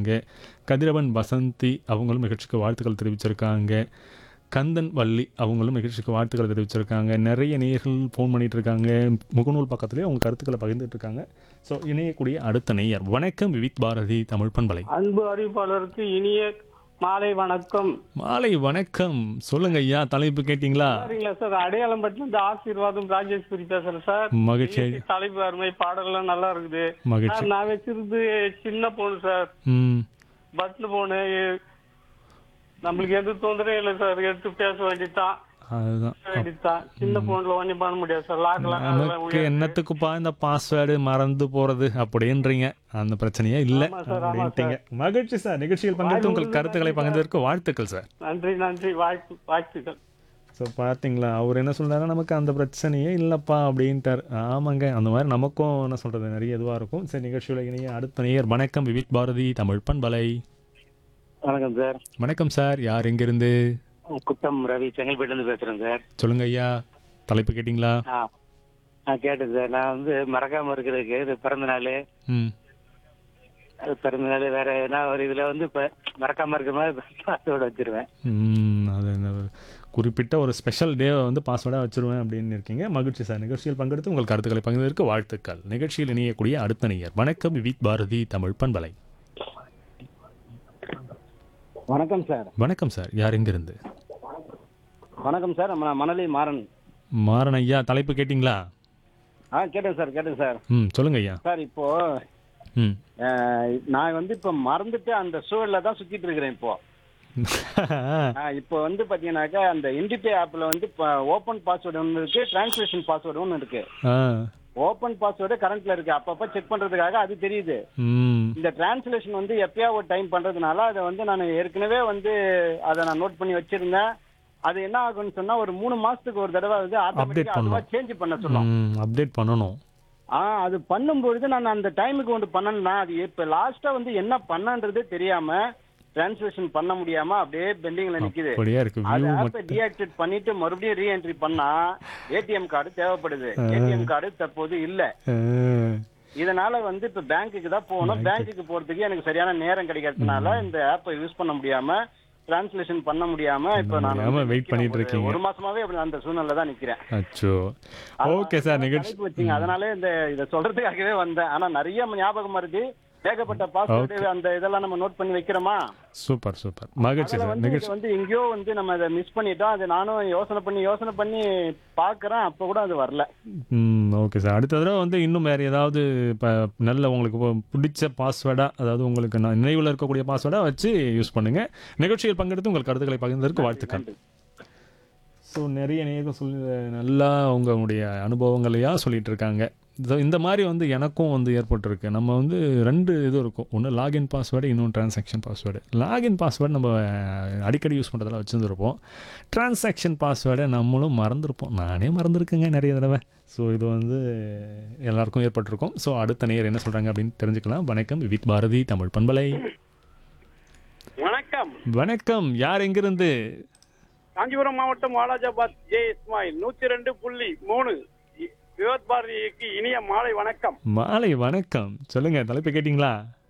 தெரிவிச்சிருக்காங்க. கதிரவன் வசந்தி அவங்களும் நிகழ்ச்சிக்கு வாழ்த்துக்கள் தெரிவிச்சிருக்காங்க. கந்தன் வள்ளி அவங்களும் நிகழ்ச்சிக்கு வாழ்த்துக்கள் தெரிவிச்சிருக்காங்க. நிறைய நேயர்கள் ஃபோன் பண்ணிட்டு இருக்காங்க. முகநூல் பக்கத்துலேயே அவங்க கருத்துக்களை பகிர்ந்துட்டு இருக்காங்க. ஸோ இணையக்கூடிய அடுத்த நேயர், வணக்கம் விவித் பாரதி தமிழ் பண்பலை. அன்பு அறிவிப்பாளருக்கு இனிய மாலை வணக்கம். மாலை வணக்கம். சொல்லுங்க ஐயா, தலைப்பு கேட்டிங்களா? சரிங்களா சார், அடையாளம் பட்டிலிருந்து ஆசீர்வாதம் ராஜேஸ்வரி பேசுறேன் சார். மகிழ்ச்சி. இன்னைக்கு தலைப்பு அருமை, பாடல்லாம் நல்லா இருக்குது மகிழ்ச்சி. சார். நான் வச்சிருந்து சின்ன போன் சார், ம் பட்டன் போனு. நம்மளுக்கு எந்த தொந்தரவும் இல்லை சார், எடுத்து பேச வேண்டியதுதான். அதுதான். சின்ன போன்ல ஒன்றும் பண்ண முடியாது சார். நமக்கு என்னத்துக்குப்பா இந்த பாஸ்வேர்டு மறந்து போறது அப்படின்றீங்க, அந்த பிரச்சனையே இல்லை ஆமா சார், ஆமா அப்படின்ட்டீங்க. மகிழ்ச்சி சார். நிகழ்ச்சியில் பங்கெடுத்து உங்கள் கருத்துக்களை பகிர்ந்ததற்கு வாழ்த்துக்கள் சார். நன்றி நன்றி, வாழ்த்துக்கள். ஸோ பார்த்தீங்களா, அவர் என்ன சொல்றாரு, நமக்கு அந்த பிரச்சனையே இல்லைப்பா அப்படின்ட்டார். ஆமாங்க, அந்த மாதிரி நமக்கும் என்ன சொல்றது நிறைய இதுவாக இருக்கும். சரி, நிகழ்ச்சியில் இணைய அடுத்த நேயர், வணக்கம் விவித் பாரதி தமிழ் பண்பலை. வணக்கம் சார். வணக்கம் சார், யார் எங்கிருந்து? குட்டம் ரவி, செங்கல்பேட்டிலிருந்து பேசுறேன் சார். சொல்லுங்க ஐயா, தலைப்பு கேட்டிங்களா? கேட்டேன் சார். நான் வந்து மறக்காம இருக்கிறதுக்கு இது பிறந்த நாள், ம் பிறந்த நாள் வேற என்ன ஒரு இதுல வந்து இப்ப மறக்காம இருக்கிற மாதிரி பாஸ்வேர்டு வச்சிருவேன். அது என்ன, குறிப்பிட்ட ஒரு ஸ்பெஷல் டேவை வந்து பாஸ்வேர்டாக வச்சுருவேன் அப்படின்னு இருக்கீங்க. மகிழ்ச்சி சார். நிகழ்ச்சியில் பங்கெடுத்து உங்கள் கருத்துக்களை பகிர்ந்ததற்கு வாழ்த்துக்கள். நிகழ்ச்சியில் இணையக்கூடிய அடுத்த நேயர், வணக்கம் விவித் பாரதி தமிழ் பண்பலை. வணக்கம் சார். வணக்கம் சார், யார் எங்கிருந்து? வணக்கம் சார், நான் மணலி மாறன். மாறன் ஐயா, தலைப்பு கேட்டிங்களா? கேட்டேன் சார். சொல்லுங்க ஐயா. சார், இப்போ நான் வந்து இப்போ மறந்துட்டு அந்த சூழல்ல தான் சுத்திட்டு இருக்கிறேன். இப்போ வந்து பாத்தீங்கன்னாக்கா அந்த இண்டிபே ஆப்ல வந்து ஓப்பன் பாஸ்வேர்டு ஒன்று இருக்கு, டிரான்ஸ்லேஷன் பாஸ்வேர்டு ஒன்று இருக்கு. ஓப்பன் பாஸ்வேர்டு கரண்ட்ல இருக்கு, அப்பப்ப செக் பண்றதுக்காக அது தெரியுது. இந்த டிரான்ஸ்லேஷன் வந்து எப்பயா ஒரு டைம் பண்றதுனால அதை வந்து நான் ஏற்கனவே வந்து அதை நான் நோட் பண்ணி வச்சிருந்தேன். அது என்ன ஆகும்னு சொன்னா ஒரு 3 மாசத்துக்கு ஒரு தடவை வந்து ஆட்டோமேட்டிக்கா சேஞ்ச் பண்ண சொல்லும், அப்டேட் பண்ணணும். அது பண்ணும்பொழுது நான் அந்த டைமுக்கு வந்து பண்ணனா அது இப்ப லாஸ்டா வந்து என்ன பண்ணன்றதே தெரியாம டிரான்ஸ்லேஷன் பண்ண முடியாம அப்படியே பெண்டிங்ல நிக்குது. அது ஆப்பை டீஆக்டிவேட் பண்ணிட்டு மறுபடியும் ரீஎன்ட்ரி பண்ணா ஏடிஎம் கார்டு தேவைப்படுது. ஏடிஎம் கார்டு தற்போது இல்ல. இதனால வந்து இப்ப பேங்க்குக்கு தான் போகணும். பேங்க்குக்கு போறதுக்கு எனக்கு சரியான நேரம் கிடைக்கிறதுனால இந்த ஆப்பை யூஸ் பண்ண முடியாம, டிரான்ஸ்லேஷன் பண்ண முடியாம இப்ப நான் வெயிட் பண்ணிட்டு இருக்கேன். ஒரு மாசமாவே அப்படி அந்த சூழ்நிலை தான் நிக்கிறேன். அச்சோ. ஓகே சார், நிகழ்ச்சி வச்சீங்க, அதனால இத சொல்றதுக்காகவே வந்தேன். ஆனா நிறைய ஞாபகம் இருக்கு, ஏகப்பட்ட பாஸ்வேர்டு அந்த இதெல்லாம் நம்ம நோட் பண்ணி வைக்கிறோமா. சூப்பர் சூப்பர், மகிழ்ச்சி சார். நிகழ்ச்சி வந்து எங்கேயோ வந்து நம்ம அதை மிஸ் பண்ணிட்டோம். அது நானும் யோசனை பண்ணி பாக்குறேன், அப்ப கூட அது வரல. Okay sir. அடுத்த தடவை வந்து இன்னும் வேறு ஏதாவது இப்போ நல்ல உங்களுக்கு பிடிச்ச பாஸ்வேர்டாக, அதாவது உங்களுக்கு நினைவில் இருக்கக்கூடிய பாஸ்வேர்டாக வச்சு யூஸ் பண்ணுங்கள். நிகழ்ச்சியில் பங்கெடுத்து உங்கள் கருத்துக்களை பகிர்ந்ததற்கு வாழ்த்துக்கள். ஸோ நிறைய நேரம் சொல்லி நல்லா அவங்களுடைய அனுபவங்களையா சொல்லிகிட்டு இருக்காங்க. இந்த மாதிரி வந்து எனக்கும் வந்து ஏற்பட்டிருக்கு. நம்ம வந்து 2 இது இருக்கும், ஒன்று லாகின் பாஸ்வேர்டு, இன்னொன்று டிரான்சாக்ஷன் பாஸ்வேர்டு. லாகின் பாஸ்வேர்டு நம்ம அடிக்கடி யூஸ் பண்ணுறதெல்லாம் வச்சுருந்துருப்போம். டிரான்சாக்ஷன் பாஸ்வேர்டை நம்மளும் மறந்துருப்போம். நானே மறந்துருக்கேங்க நிறைய தடவை. ஸோ இது வந்து எல்லாருக்கும் ஏற்பட்டிருக்கும். ஸோ அடுத்த நேயர் என்ன சொல்கிறாங்க அப்படின்னு தெரிஞ்சுக்கலாம். வணக்கம் விவித் பாரதி தமிழ் பண்பலை. வணக்கம். வணக்கம், யார் எங்கிருந்து? காஞ்சிபுரம் மாவட்டம் வாலாஜாபாத் ஜே இஸ்மாயில் 102.3 விவாத் பாரதிக்கு இனிய மாலை வணக்கம். மாலை வணக்கம். சொல்லுங்க, தலைப்பு கேட்டிங்களா?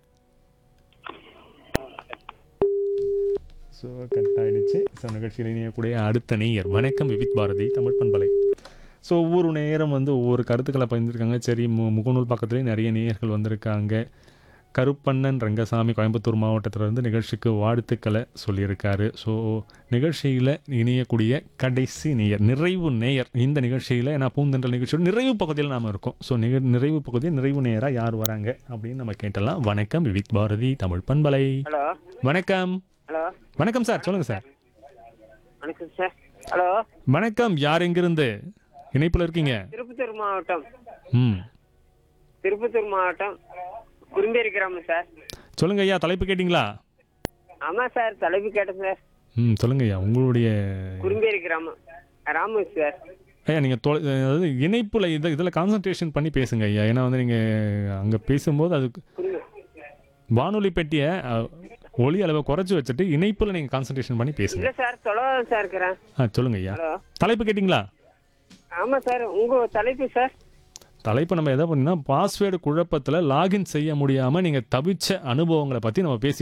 ஸோ கட் ஆயிடுச்சு. ஸோ நிகழ்ச்சியில் இணையக்கூடிய அடுத்த நேயர், வணக்கம் விவித் பாரதி தமிழ் பண்பலை. ஸோ ஒவ்வொரு நேரம் வந்து ஒவ்வொரு கருத்துக்களை பகிர்ந்துருக்காங்க. சரி, முகநூல் பக்கத்துலேயே நிறைய நேயர்கள் வந்திருக்காங்க. கருப்பண்ணன் ரங்கசாமி கோயம்புத்தூர் மாவட்டத்திலிருந்து நிகழ்ச்சிக்கு வாழ்த்துக்களை சொல்லியிருக்காரு. ஸோ நிகழ்ச்சியில் இணையக்கூடிய கடைசி நேயர், நிறைவு நேயர் இந்த நிகழ்ச்சியில், ஏன்னா பூந்தென்றல் நிகழ்ச்சியோட நிறைவு பகுதியில் நாம் இருக்கோம். ஸோ நிறைவு பகுதியில் நிறைவு நேயராக யார் வராங்க அப்படின்னு நம்ம கேட்டலாம். வணக்கம் விவித் பாரதி தமிழ் பண்பலை. ஹலோ. வணக்கம். ஹலோ. வணக்கம் சார், சொல்லுங்கள் சார். வணக்கம் சார். ஹலோ. வணக்கம், யார் எங்கிருந்து இணைப்பில் இருக்கீங்க? திருப்பத்தூர் மாவட்டம். ம் திருப்பத்தூர் மாவட்டம் குறும்பேரி கிராமம் சார். சொல்லுங்க ஐயா, தலைப்பு கேட்டிங்களா? ஆமா சார், தலைப்பு கேட்டேன் சார். சொல்லுங்க ஐயா, உங்களுடைய குறும்பேரி கிராமம் ராமு சார். ஐயா நீங்கள் அதாவது இணைப்பில் இதில் கான்சன்ட்ரேஷன் பண்ணி பேசுங்க ஐயா. ஏன்னா வந்து நீங்கள் அங்கே பேசும்போது அதுக்கு வானொலி பெட்டியை ஒலி அளவை குறைச்சி வச்சுட்டு இணைப்பில் நீங்கள் கான்சன்ட்ரேஷன் பண்ணி பேசுங்க. இல்லை சார், தொலைதான் சார் இருக்கிறேன். சொல்லுங்க ஐயா. ஹலோ. தலைப்பு கேட்டிங்களா? ஆமா சார், உங்க தலைப்பு சார். தலைப்பு நம்ம எதை பண்ணீங்கன்னா, பாஸ்வேர்டு குழப்பத்தில் லாகின் செய்ய முடியாமல் நீங்கள் தவிச்ச அனுபவங்களை பற்றி நம்ம பேசி